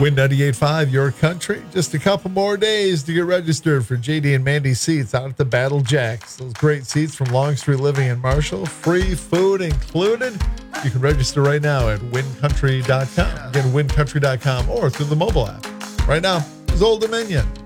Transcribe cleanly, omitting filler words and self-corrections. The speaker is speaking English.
Win 98.5, your country. Just a couple more days to get registered for JD and Mandy seats out at the Battle Jacks. Those great seats from Longstreet Living in Marshall. Free food included. You can register right now at wincountry.com. Again, wincountry.com or through the mobile app. Right now is Old Dominion.